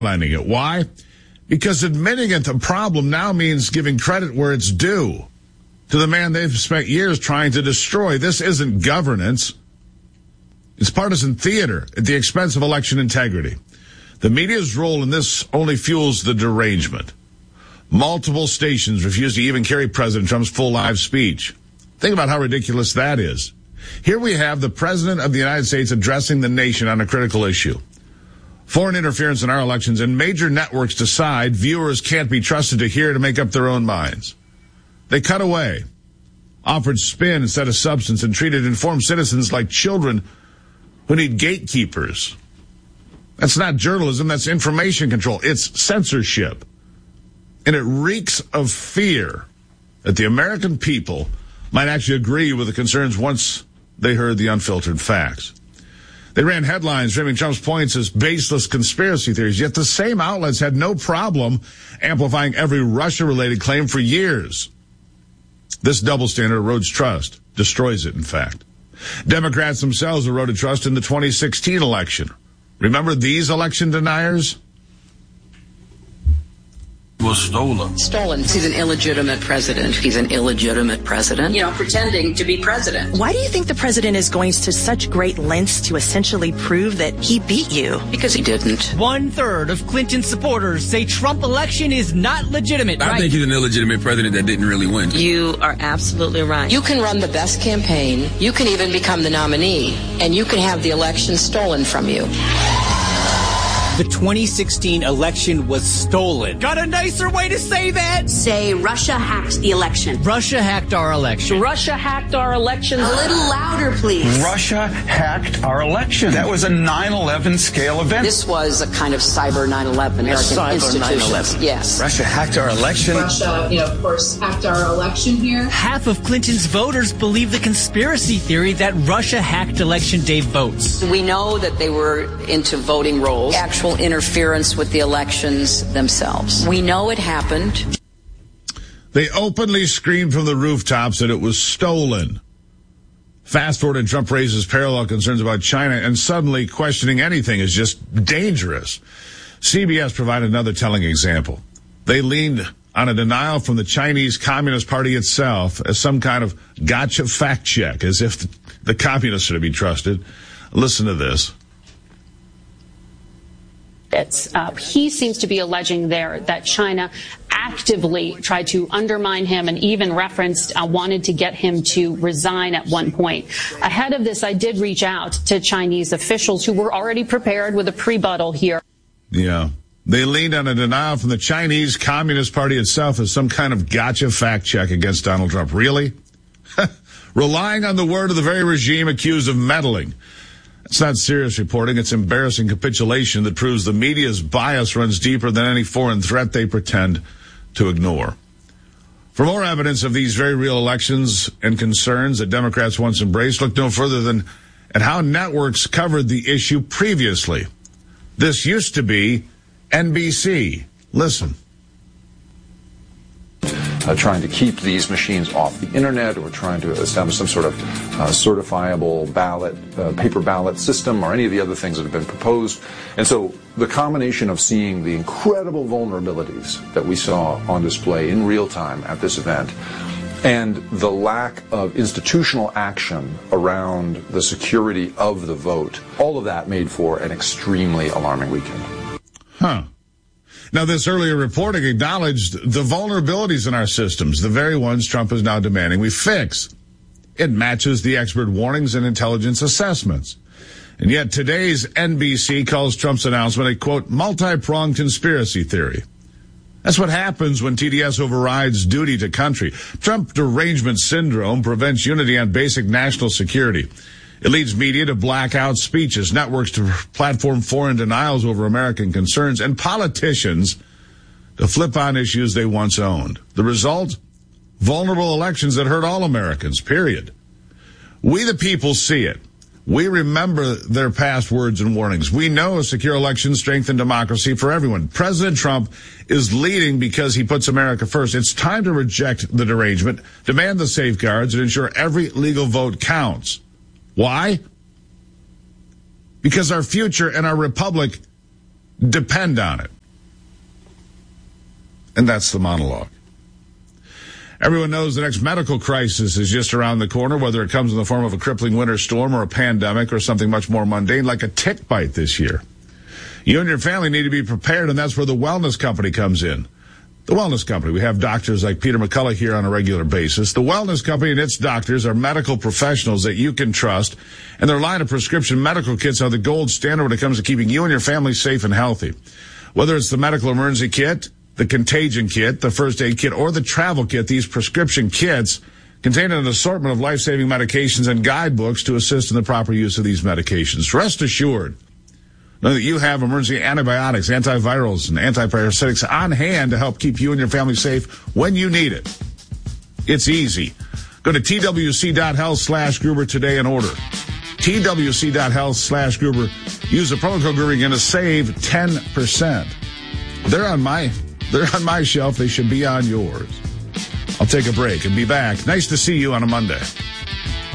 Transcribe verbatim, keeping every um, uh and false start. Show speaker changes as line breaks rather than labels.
finding it. Why? Because admitting it the problem now means giving credit where it's due to the man they've spent years trying to destroy. This isn't governance. It's partisan theater at the expense of election integrity. The media's role in this only fuels the derangement. Multiple stations refuse to even carry President Trump's full live speech. Think about how ridiculous that is. Here we have the President of the United States addressing the nation on a critical issue. Foreign interference in our elections, and major networks decide viewers can't be trusted to hear to make up their own minds. They cut away, offered spin instead of substance, and treated informed citizens like children who need gatekeepers. That's not journalism, that's information control. It's censorship. And it reeks of fear that the American people might actually agree with the concerns once they heard the unfiltered facts. They ran headlines framing Trump's points as baseless conspiracy theories, yet the same outlets had no problem amplifying every Russia-related claim for years. This double standard erodes trust, destroys it, in fact. Democrats themselves eroded trust in the twenty sixteen election. Remember these election deniers?
Was stolen.
Stolen. He's an illegitimate president. He's an illegitimate president. You know, pretending to be president.
Why do you think the president is going to such great lengths to essentially prove that he beat you?
Because he didn't.
One third of Clinton supporters say Trump election is not legitimate.
I
right?
think he's an illegitimate president that didn't really win.
You are absolutely right. You can run the best campaign. You can even become the nominee. And you can have the election stolen from you.
The twenty sixteen election was stolen. Got a nicer way to say that?
Say Russia hacked the election.
Russia hacked our election.
Russia hacked our elections.
A little louder, please.
Russia hacked our election. That was a nine eleven scale event.
This was a kind of cyber nine eleven. American
cyber
institutions.
nine eleven.
Yes.
Russia hacked our election.
Russia, you know, of course, hacked our election here.
Half of Clinton's voters believe the conspiracy theory that Russia hacked election day votes.
We know that they were into voting rolls. Actual interference with the elections themselves. We know it happened.
They openly screamed from the rooftops that it was stolen. Fast forward, and Trump raises parallel concerns about China, and suddenly questioning anything is just dangerous. C B S provided another telling example. They leaned on a denial from the Chinese Communist Party itself as some kind of gotcha fact check, as if the communists are to be trusted. Listen to this.
It's, uh, he seems to be alleging there that China actively tried to undermine him and even referenced uh, wanted to get him to resign at one point. Ahead of this, I did reach out to Chinese officials who were already prepared with a pre-buttal here.
Yeah. They leaned on a denial from the Chinese Communist Party itself as some kind of gotcha fact check against Donald Trump. Really? Relying on the word of the very regime accused of meddling. It's not serious reporting. It's embarrassing capitulation that proves the media's bias runs deeper than any foreign threat they pretend to ignore. For more evidence of these very real elections and concerns that Democrats once embraced, look no further than at how networks covered the issue previously. This used to be N B C. Listen.
Uh, trying to keep these machines off the internet, or trying to establish some sort of uh, certifiable ballot, uh, paper ballot system, or any of the other things that have been proposed. And so the combination of seeing the incredible vulnerabilities that we saw on display in real time at this event, and the lack of institutional action around the security of the vote, all of that made for an extremely alarming weekend.
Huh. Now, this earlier reporting acknowledged the vulnerabilities in our systems, the very ones Trump is now demanding we fix. It matches the expert warnings and intelligence assessments. And yet today's N B C calls Trump's announcement a, quote, multi-pronged conspiracy theory. That's what happens when T D S overrides duty to country. Trump derangement syndrome prevents unity on basic national security. It leads media to black out speeches, networks to platform foreign denials over American concerns, and politicians to flip on issues they once owned. The result? Vulnerable elections that hurt all Americans, period. We the people see it. We remember their past words and warnings. We know a secure election strengthens democracy for everyone. President Trump is leading because he puts America first. It's time to reject the derangement, demand the safeguards, and ensure every legal vote counts. Why? Because our future and our republic Depend on it. And that's the monologue. Everyone knows the next medical crisis is just around the corner, whether it comes in the form of a crippling winter storm or a pandemic or something much more mundane like a tick bite this year. You and your family need to be prepared, and that's where the Wellness Company comes in. The Wellness Company. We have doctors like Peter McCullough here on a regular basis. The Wellness Company and its doctors are medical professionals that you can trust, and their line of prescription medical kits are the gold standard when it comes to keeping you and your family safe and healthy. Whether it's the medical emergency kit, the contagion kit, the first aid kit, or the travel kit, these prescription kits contain an assortment of life-saving medications and guidebooks to assist in the proper use of these medications. Rest assured, know that you have emergency antibiotics, antivirals, and antiparasitics on hand to help keep you and your family safe when you need it. It's easy. Go to twc.health slash Gruber today and order. twc.health slash Gruber. Use the promo code Gruber again to save ten percent. They're on my... They're on my shelf. They should be on yours. I'll take a break and be back. Nice to see you on a Monday.